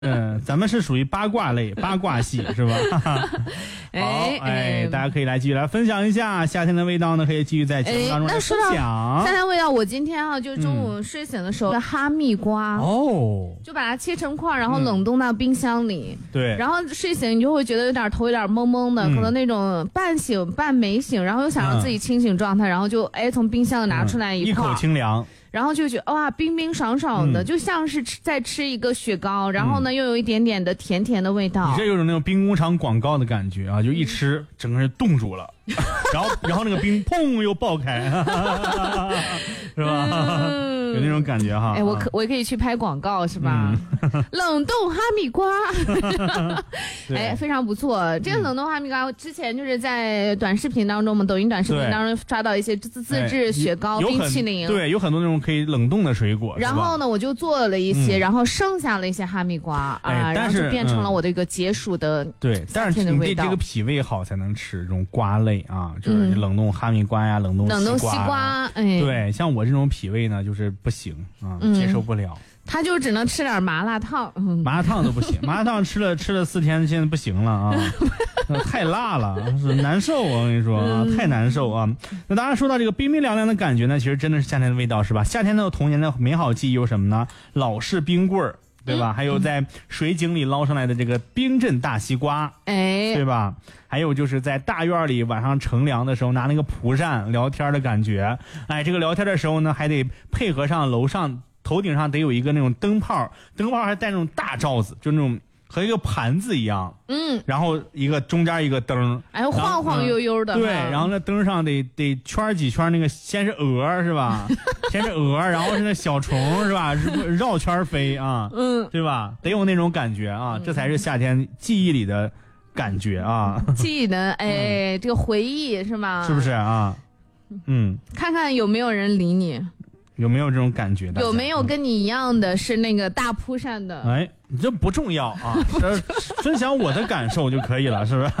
咱们是属于八卦类，八卦系是吧？好，大家可以来继续来分享一下夏天的味道呢，可以继续在节目当中来分享。 夏天味道，我今天就中午睡醒的时候，哈密瓜就把它切成块，然后冷冻到冰箱里。 对， 然后睡醒你就会觉得头有点懵懵的，可能那种半醒半没醒，然后又想让自己清醒状态，然后就从冰箱里拿出来一口清凉。 然后就觉得哇，冰冰爽爽的，就像是在吃一个雪糕，然后呢又有一点点的甜甜的味道。 你这有种那种冰工厂广告的感觉啊，就一吃整个人冻住了，然后那个冰砰又爆开，是吧？有那种感觉哈。 我可以去拍广告是吧？冷冻哈密瓜，非常不错。这个冷冻哈密瓜之前就是在短视频当中嘛，抖音短视频当中刷到一些自制雪糕、冰淇淋， 对，有很多那种可以冷冻的水果。 然后呢，我就做了一些，然后剩下了一些哈密瓜然后就变成了我的一个解暑的对，但是你这个脾胃好才能吃这种瓜类啊，就是冷冻哈密瓜呀，冷冻西瓜。对，像我这种脾胃呢，就是不行啊，接受不了。 他就只能吃点麻辣烫， 麻辣烫都不行，麻辣烫吃了4天，现在不行了啊，太辣了，难受我跟你说太难受啊。那当然说到这个冰冰凉凉的感觉呢，其实真的是夏天的味道是吧？夏天的童年的美好记忆有什么呢？老式冰棍儿，对吧？还有在水井里捞上来的这个冰镇大西瓜，对吧？还有就是在大院里晚上乘凉的时候拿那个蒲扇聊天的感觉，这个聊天的时候呢，还得配合上楼上头顶上得有一个那种灯泡还带那种大罩子，就那种和一个盘子一样，然后中间一个灯， 晃晃悠悠的， 对，然后那灯上得圈几圈，那个先是鹅是吧？先是鹅，然后是那小虫是吧？绕圈飞啊，对吧？得有那种感觉啊，这才是夏天记忆里的感觉啊， 记忆的这个回忆是吗？ 是不是啊？ 看看有没有人理你。 有没有这种感觉的？ 有没有跟你一样的是那个大蒲扇的？ 你这不重要啊，分享我的感受就可以了，是不是？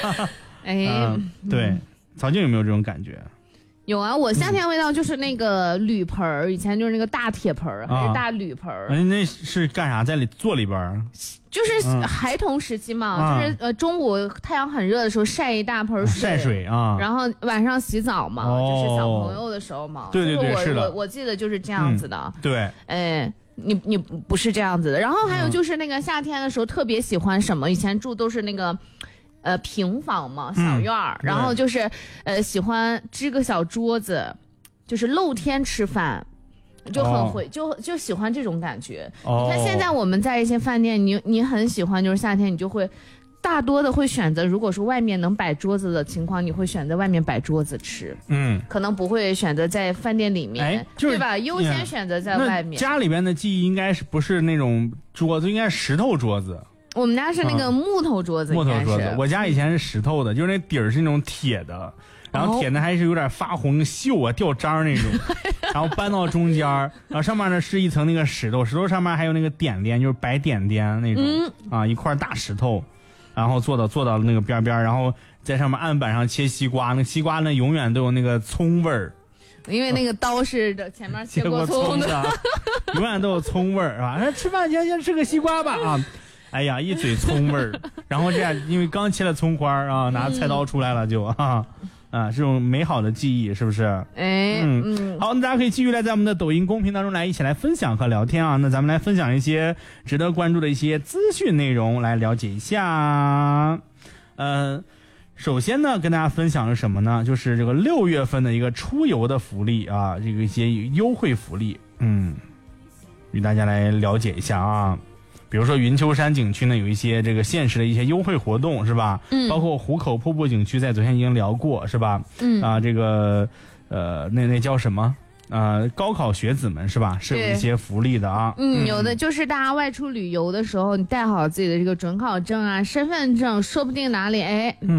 对，曹静有没有这种感觉？ 有啊，我夏天味道就是那个铝盆儿，以前就是那个大铁盆儿还是大铝盆儿。 那是干啥？在坐里边？ 就是孩童时期嘛，就是中午太阳很热的时候晒一大盆水， 晒水啊， 然后晚上洗澡嘛，就是小朋友的时候嘛。 对，是的， 我记得就是这样子的。 对， 你不是这样子的。然后还有就是那个夏天的时候特别喜欢什么？以前住都是那个。平房嘛，小院儿，然后就是喜欢支个小桌子，就是露天吃饭，就很就喜欢这种感觉。你看现在我们在一些饭店，你很喜欢，就是夏天你就会大多的会选择，如果说外面能摆桌子的情况，你会选择外面摆桌子吃，可能不会选择在饭店里面，对吧？优先选择在外面。 家里边的记忆应该是不是那种桌子，应该是石头桌子。 我们家是那个木头桌子， 我家以前是石头的，就是那底儿是那种铁的，然后铁呢还是有点发红锈啊掉渣那种，然后搬到中间，然后上面呢是一层那个石头上面还有那个点点，就是白点点那种，一块大石头，然后坐到那个边边，然后在上面案板上切西瓜，那西瓜呢永远都有那个葱味儿。 因为那个刀是前面切过葱的， 永远都有葱味儿，是吧？说吃饭先吃个西瓜吧啊！哎呀，一嘴葱味儿，然后这样，因为刚切了葱花啊，拿菜刀出来了就这种美好的记忆是不是？好，那大家可以继续来在我们的抖音公屏当中来一起来分享和聊天啊。那咱们来分享一些值得关注的一些资讯内容，来了解一下。首先呢，跟大家分享是什么呢？就是这个6月份的一个出游的福利啊，这个一些优惠福利，与大家来了解一下啊。比如说云丘山景区呢，有一些这个限时的一些优惠活动，是吧？包括湖口瀑布景区在昨天已经聊过，是吧？这个那叫什么？高考学子们是吧？是有一些福利的啊。 有的就是大家外出旅游的时候，你带好自己的这个准考证啊、身份证，说不定哪里就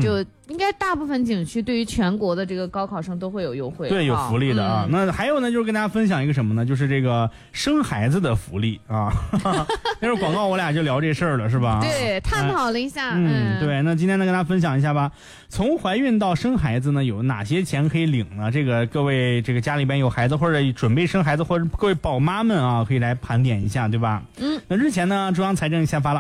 应该大部分景区对于全国的这个高考生都会有优惠， 对，有福利的啊。那还有呢，就是跟大家分享一个什么呢？就是这个生孩子的福利啊。那时候广告我俩就聊这事儿了，是吧？ 对，探讨了一下。 对。那今天呢，跟大家分享一下吧。从怀孕到生孩子呢，有哪些钱可以领呢？这个各位这个家里边有孩子或者准备生孩子或者各位宝妈们啊，可以来盘点一下，对吧？那日前呢，中央财政下发了